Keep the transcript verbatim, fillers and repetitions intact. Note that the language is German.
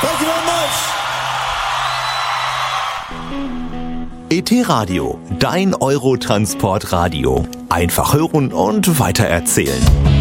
Thank you very much. E T Radio, dein Eurotransport-Radio. Einfach hören und weitererzählen.